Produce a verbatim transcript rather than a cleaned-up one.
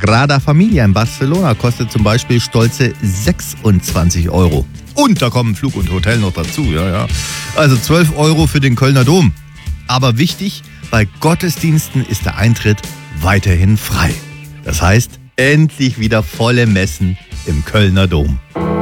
Sagrada Familia in Barcelona kostet zum Beispiel stolze sechsundzwanzig Euro. Und da kommen Flug und Hotel noch dazu, ja, ja. Also zwölf Euro für den Kölner Dom. Aber wichtig, bei Gottesdiensten ist der Eintritt weiterhin frei. Das heißt, endlich wieder volle Messen im Kölner Dom.